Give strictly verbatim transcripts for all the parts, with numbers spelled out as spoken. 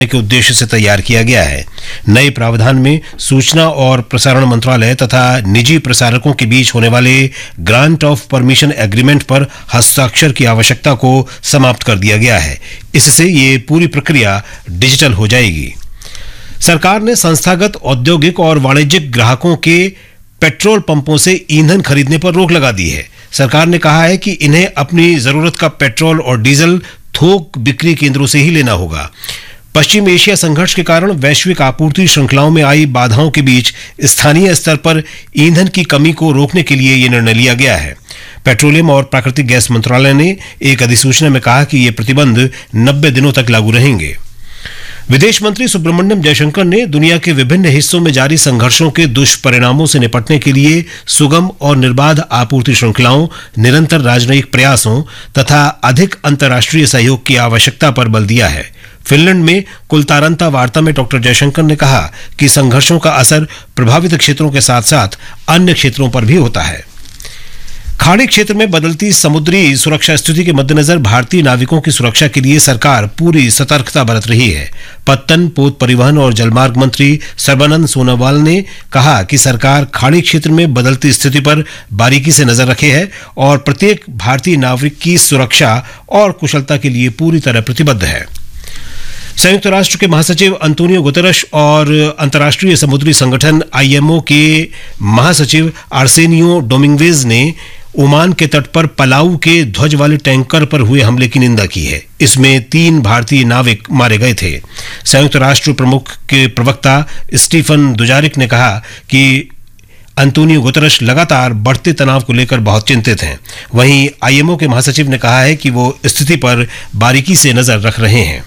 के उद्देश्य से तैयार किया गया है। नए प्रावधान में सूचना और प्रसारण मंत्रालय तथा निजी प्रसारकों के बीच होने वाले ग्रांट ऑफ परमिशन एग्रीमेंट पर हस्ताक्षर की आवश्यकता को समाप्त कर दिया गया है। इससे ये पूरी प्रक्रिया डिजिटल हो जाएगी। सरकार ने संस्थागत औद्योगिक और वाणिज्यिक ग्राहकों के पेट्रोल पंपों से ईंधन खरीदने पर रोक लगा दी है। सरकार ने कहा है कि इन्हें अपनी जरूरत का पेट्रोल और डीजल थोक बिक्री केंद्रों से ही लेना होगा। पश्चिम एशिया संघर्ष के कारण वैश्विक आपूर्ति श्रृंखलाओं में आई बाधाओं के बीच स्थानीय स्तर पर ईंधन की कमी को रोकने के लिए यह निर्णय लिया गया है। पेट्रोलियम और प्राकृतिक गैस मंत्रालय ने एक अधिसूचना में कहा कि ये प्रतिबंध नब्बे दिनों तक लागू रहेंगे। विदेश मंत्री सुब्रमण्यम जयशंकर ने दुनिया के विभिन्न हिस्सों में जारी संघर्षों के दुष्परिणामों से निपटने के लिए सुगम और निर्बाध आपूर्ति श्रृंखलाओं, निरंतर राजनयिक प्रयासों तथा अधिक अंतर्राष्ट्रीय सहयोग की आवश्यकता पर बल दिया है। फिनलैंड में कुलतारंता वार्ता में डॉक्टर जयशंकर ने कहा कि संघर्षों का असर प्रभावित क्षेत्रों के साथ साथ अन्य क्षेत्रों पर भी होता है। खाड़ी क्षेत्र में बदलती समुद्री सुरक्षा स्थिति के मद्देनजर भारतीय नाविकों की सुरक्षा के लिए सरकार पूरी सतर्कता बरत रही है। पत्तन, पोत परिवहन और जलमार्ग मंत्री सर्बानंद सोनोवाल ने कहा कि सरकार खाड़ी क्षेत्र में बदलती स्थिति पर बारीकी से नजर रखे है और प्रत्येक भारतीय नाविक की सुरक्षा और कुशलता के लिए पूरी तरह प्रतिबद्ध है। संयुक्त राष्ट्र के महासचिव अंतोनियो गुतेरस और अंतर्राष्ट्रीय समुद्री संगठन आईएमओ के महासचिव आर्सेनियो डोमिंगवेज ने ओमान के तट पर पलाऊ के ध्वज वाले टैंकर पर हुए हमले की निंदा की है। इसमें तीन भारतीय नाविक मारे गए थे। संयुक्त राष्ट्र प्रमुख के प्रवक्ता स्टीफन दुजारिक ने कहा कि अंतोनियो गुतेरस लगातार बढ़ते तनाव को लेकर बहुत चिंतित हैं। वहीं आईएमओ के महासचिव ने कहा है कि वो स्थिति पर बारीकी से नजर रख रहे हैं।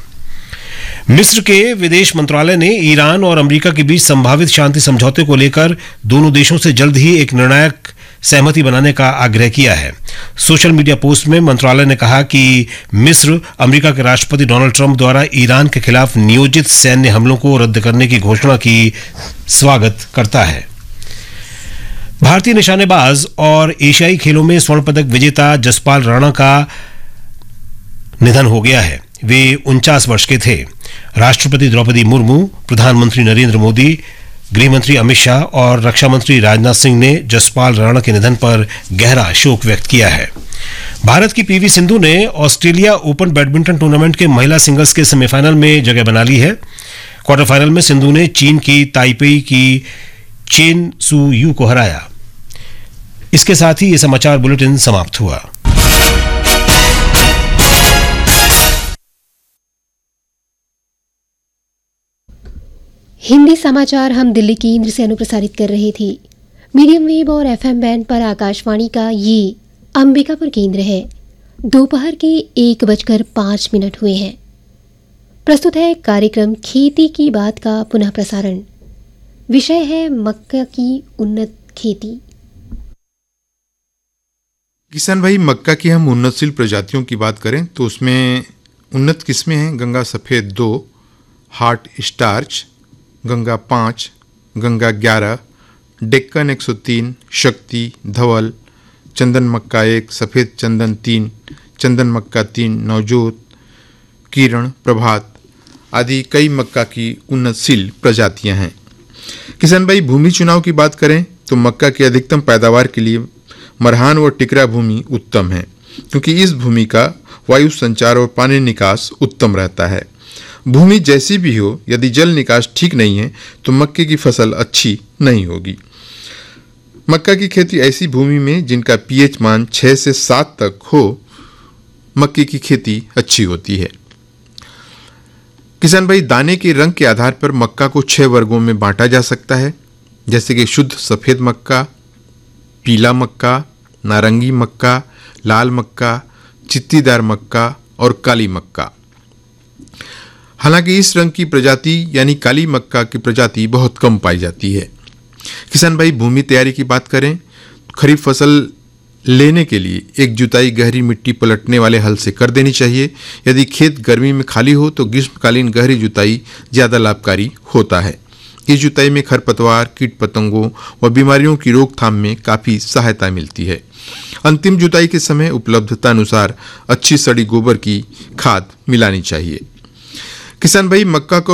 मिस्र के विदेश मंत्रालय ने ईरान और अमेरिका के बीच संभावित शांति समझौते को लेकर दोनों देशों से जल्द ही एक निर्णायक सहमति बनाने का आग्रह किया है। सोशल मीडिया पोस्ट में मंत्रालय ने कहा कि मिस्र अमेरिका के राष्ट्रपति डोनाल्ड ट्रंप द्वारा ईरान के खिलाफ नियोजित सैन्य हमलों को रद्द करने की घोषणा की स्वागत करता है। भारतीय निशानेबाज और एशियाई खेलों में स्वर्ण पदक विजेता जसपाल राणा का निधन हो गया है। वे उनचास वर्ष के थे। राष्ट्रपति द्रौपदी मुर्मू, प्रधानमंत्री नरेंद्र मोदी, गृहमंत्री अमित शाह और रक्षा मंत्री राजनाथ सिंह ने जसपाल राणा के निधन पर गहरा शोक व्यक्त किया है। भारत की पीवी सिंधु ने ऑस्ट्रेलिया ओपन बैडमिंटन टूर्नामेंट के महिला सिंगल्स के सेमीफाइनल में जगह बना ली है। क्वार्टर फाइनल में सिंधु ने चीन की ताइपेई की चेन सू यू को हराया। इसके साथ ही ये समाचार बुलेटिन समाप्त हुआ। हिंदी समाचार हम दिल्ली केंद्र से अनुप्रसारित कर रहे थे। मीडियम वेव और एफएम बैंड पर आकाशवाणी का ये अंबिकापुर केंद्र है। दोपहर के एक बजकर पाँच मिनट हुए हैं। प्रस्तुत है कार्यक्रम खेती की बात का पुनः प्रसारण। विषय है मक्का की उन्नत खेती। किसान भाई, मक्का की हम उन्नतशील प्रजातियों की बात करें तो उसमें उन्नत किस्में हैं गंगा सफ़ेद दो, हार्ट स्टार्च, गंगा पाँच, गंगा ग्यारह, डेक्कन एक सौ तीन, शक्ति, धवल, चंदन मक्का एक, सफ़ेद चंदन तीन, चंदन मक्का तीन, नवजोत, किरण, प्रभात आदि कई मक्का की उन्नतशील प्रजातियां हैं। किसान भाई, भूमि चुनाव की बात करें तो मक्का की अधिकतम पैदावार के लिए मरहान व टिकरा भूमि उत्तम है, क्योंकि इस भूमि का वायु संचार और पानी निकास उत्तम रहता है। भूमि जैसी भी हो, यदि जल निकास ठीक नहीं है तो मक्के की फसल अच्छी नहीं होगी। मक्का की खेती ऐसी भूमि में जिनका पीएच मान छः से सात तक हो, मक्के की खेती अच्छी होती है। किसान भाई, दाने के रंग के आधार पर मक्का को छह वर्गों में बांटा जा सकता है, जैसे कि शुद्ध सफ़ेद मक्का, पीला मक्का, नारंगी मक्का, लाल मक्का, चित्तीदार मक्का और काली मक्का। हालांकि इस रंग की प्रजाति यानी काली मक्का की प्रजाति बहुत कम पाई जाती है। किसान भाई, भूमि तैयारी की बात करें तो खरीफ फसल लेने के लिए एक जुताई गहरी मिट्टी पलटने वाले हल से कर देनी चाहिए। यदि खेत गर्मी में खाली हो तो ग्रीष्मकालीन गहरी जुताई ज़्यादा लाभकारी होता है। इस जुताई में खरपतवार, कीट पतंगों व बीमारियों की रोकथाम में काफ़ी सहायता मिलती है। अंतिम जुताई के समय उपलब्धता अनुसार अच्छी सड़ी गोबर की खाद मिलानी चाहिए। किसान भाई मक्का को